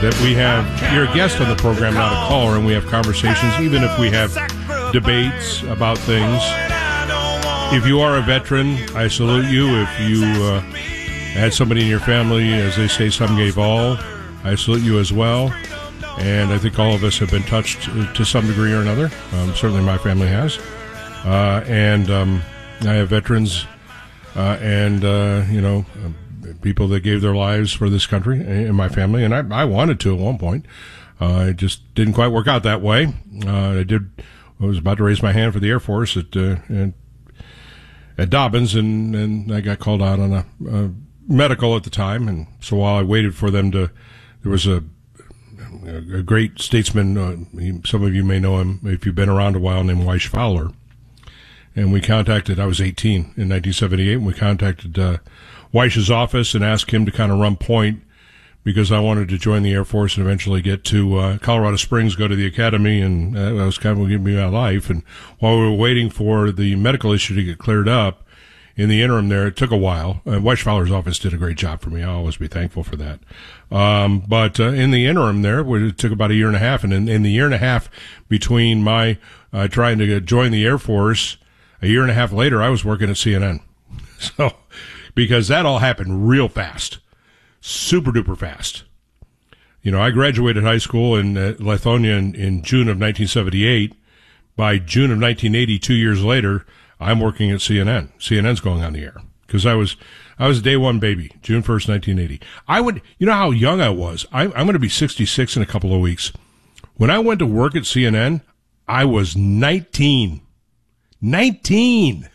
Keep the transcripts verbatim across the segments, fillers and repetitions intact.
that we have, you're a guest on the program, not a caller, and we have conversations, even if we have debates about things. If you are a veteran, I salute you. If you uh, had somebody in your family, as they say, some gave all, I salute you as well. And I think all of us have been touched to some degree or another. Um, certainly my family has. Uh, and um, I have veterans uh, and, uh, you know, people that gave their lives for this country in my family. And I, I wanted to at one point. Uh, it just didn't quite work out that way. Uh, I did. I was about to raise my hand for the Air Force at uh, at, at Dobbins, and, and I got called out on a, a medical at the time. And so while I waited for them to, there was a a great statesman, uh, some of you may know him if you've been around a while, named Weish Fowler. And we contacted, I was eighteen in nineteen seventy-eight, and we contacted uh, Weich's office and asked him to kind of run point because I wanted to join the Air Force and eventually get to uh, Colorado Springs, go to the academy, and uh, that was kind of what gave me my life. And while we were waiting for the medical issue to get cleared up, in the interim there, it took a while. Uh, Weish Fowler's office did a great job for me. I'll always be thankful for that. Um, but uh, in the interim there, it took about a year and a half. And in, in the year and a half between my uh, trying to join the Air Force, a year and a half later, I was working at C N N. So, because that all happened real fast, super duper fast. You know, I graduated high school in uh, Lithonia in, in June of nineteen seventy-eight. By June of nineteen eighty, two years later, I'm working at C N N. C N N's going on the air because I was, I was a day one baby, June first, nineteen eighty. I would, you know how young I was? I, I'm going to be sixty-six in a couple of weeks. When I went to work at C N N, I was nineteen. nineteen.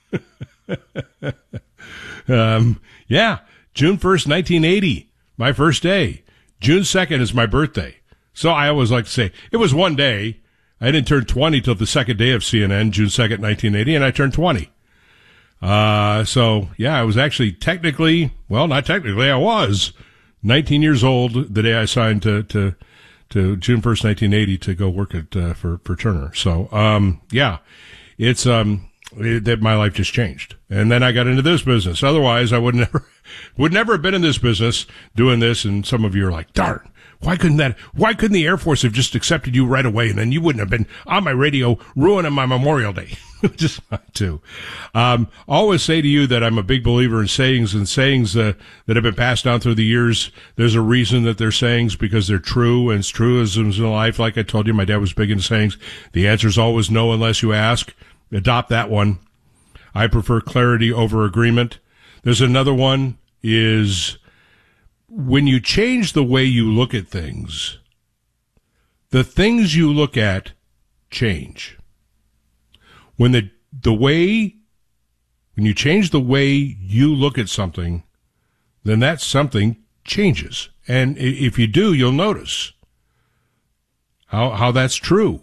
um, yeah, June first, nineteen eighty, my first day. June second is my birthday. So I always like to say, it was one day. I didn't turn twenty till the second day of C N N, June second, nineteen eighty, and I turned twenty. Uh, so, yeah, I was actually technically, well, not technically, I was nineteen years old the day I signed to, to, to June first, nineteen eighty to go work at, uh, for, for Turner. So, um, yeah, it's, um, it, that my life just changed. And then I got into this business. Otherwise, I would never, would never have been in this business doing this. And some of you are like, darn. Why couldn't that, why couldn't the Air Force have just accepted you right away and then you wouldn't have been on my radio ruining my Memorial Day? Just fine too. Um, always say to you that I'm a big believer in sayings and sayings uh, that have been passed down through the years. There's a reason that they're sayings because they're true, and it's truisms in life. Like I told you, my dad was big into sayings. The answer is always no unless you ask. Adopt that one. I prefer clarity over agreement. There's another one is, when you change the way you look at things, the things you look at change. When the the way, when you change the way you look at something, then that something changes. And if you do, you'll notice how how that's true.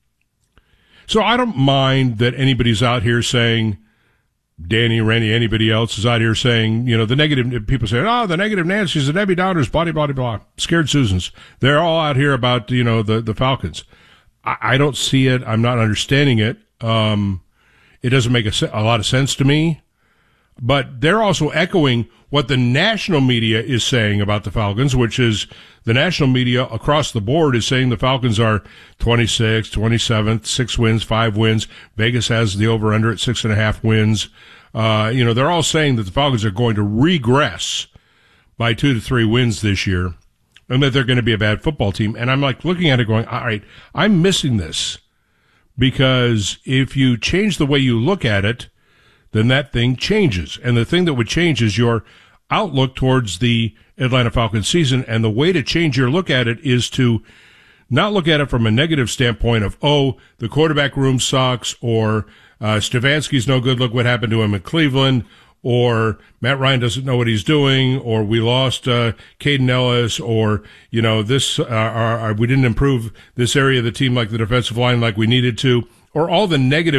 So I don't mind that anybody's out here saying, Danny, Randy, anybody else is out here saying, you know, the negative, people say, oh, the negative Nancy's, the Debbie Downers, blah, blah, blah, blah, scared Susans. They're all out here about, you know, the, the Falcons. I, I don't see it. I'm not understanding it. Um, it doesn't make a, a lot of sense to me. But they're also echoing what the national media is saying about the Falcons, which is the national media across the board is saying the Falcons are twenty-sixth, twenty-seventh, six wins, five wins. Vegas has the over-under at six and a half wins. Uh, you know, they're all saying that the Falcons are going to regress by two to three wins this year and that they're going to be a bad football team. And I'm like looking at it going, all right, I'm missing this because if you change the way you look at it, then that thing changes. And the thing that would change is your outlook towards the Atlanta Falcons season. And the way to change your look at it is to not look at it from a negative standpoint of, oh, the quarterback room sucks, or uh, Stefanski's no good, look what happened to him in Cleveland, or Matt Ryan doesn't know what he's doing, or we lost uh, Caden Ellis, or, you know, this, uh, our, our, we didn't improve this area of the team like the defensive line like we needed to, or all the negative